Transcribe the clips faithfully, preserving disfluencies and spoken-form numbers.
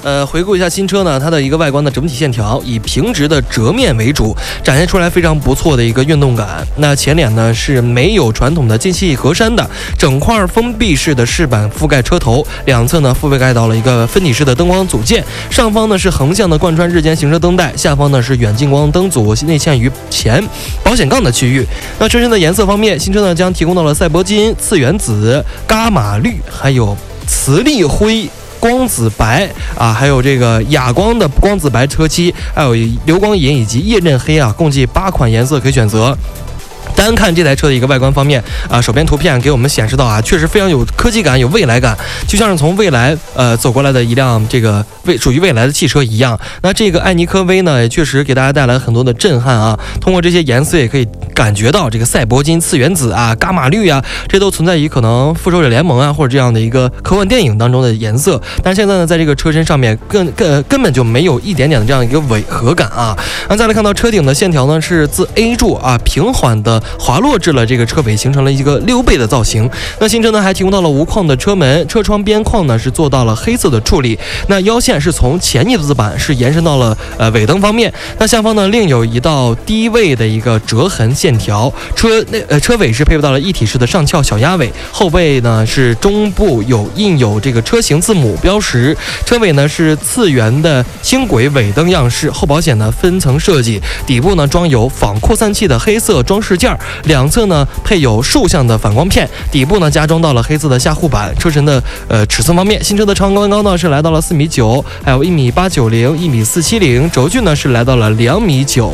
呃，回顾一下新车呢，它的一个外观的整体线条以平直的折面为主，展现出来非常不错的一个运动感。那前脸呢是没有传统的进气格栅的，整块封闭式的饰板覆盖车头，两侧呢覆盖到了一个分体式的灯光组件，上方呢是横向的贯穿日间行车灯带，下方呢是远近光灯组内嵌于前保险杠的区域。那车身的颜色方面，新车呢将提供到了赛博金、次元紫、伽马绿，还有磁力灰、光紫白啊，还有这个哑光的光紫白车漆，还有流光银以及夜刃黑啊，共计八款颜色可以选择。单看这台车的一个外观方面啊，手边图片给我们显示到啊，确实非常有科技感，有未来感，就像是从未来呃走过来的一辆这个未属于未来的汽车一样。那这个艾尼科威呢，也确实给大家带来很多的震撼啊。通过这些颜色，也可以感觉到这个赛博金、次元紫啊、伽马绿啊，这都存在于可能复仇者联盟啊或者这样的一个科幻电影当中的颜色。但现在呢，在这个车身上面根根根本就没有一点点的这样一个违和感啊。那再来看到车顶的线条呢，是自 A 柱啊平缓的滑落至了这个车尾，形成了一个溜背的造型。那新车呢还提供到了无框的车门，车窗边框呢是做到了黑色的处理。那腰线是从前翼子板是延伸到了呃尾灯方面。那下方呢另有一道低位的一个折痕线条。车内呃车尾是配备到了一体式的上翘小鸭尾，后背呢是中部有印有这个车型字母标识。车尾呢是次元的轻轨尾灯样式，后保险呢分层设计，底部呢装有仿扩散器的黑色装饰件。两侧呢配有竖向的反光片，底部呢加装到了黑色的下护板。车身的呃尺寸方面，新车的长宽高呢是来到了四米九，还有一米八九零、一米四七零，轴距呢是来到了两米九。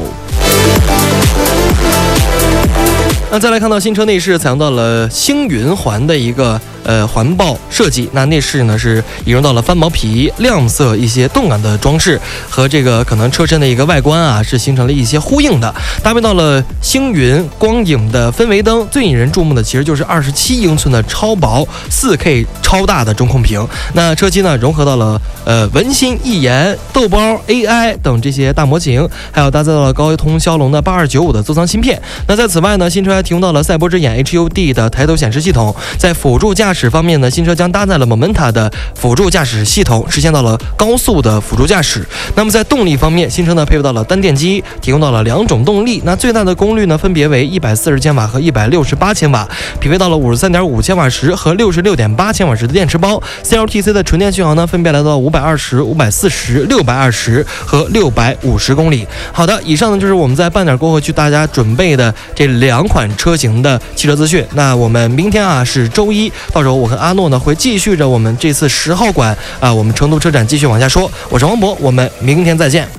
那再来看到新车内饰采用到了星云环的一个呃环抱设计，那内饰呢是引入到了翻毛皮、亮色一些动感的装饰，和这个可能车身的一个外观啊是形成了一些呼应的，搭配到了星云光影的氛围灯。最引人注目的其实就是二十七英寸的超薄 四K 超大的中控屏。那车机呢融合到了呃文心一言、豆包 A I 等这些大模型，还有搭载到了高通骁龙的八二九五的座舱芯片。那在此外呢，新车还提供到了赛博之眼 H U D 的抬头显示系统。在辅助驾驶方面呢，新车将搭载了 Momenta 的辅助驾驶系统，实现到了高速的辅助驾驶。那么在动力方面，新车呢配备到了单电机，提供到了两种动力。那最大的功率呢分别为一百四十千瓦和一百六十八千瓦，匹配到了五十三点五千瓦时和六十六点八千瓦时的电池包。C L T C 的纯电续航呢分别来到五百二十、五百四十、六百二十和六百五十公里。好的，以上呢就是我们在半点过后去大家准备的这两款车型的汽车资讯。那我们明天啊是周一，到时候我和阿诺呢会继续着我们这次十号馆啊，我们成都车展继续往下说。我是王博，我们明天再见。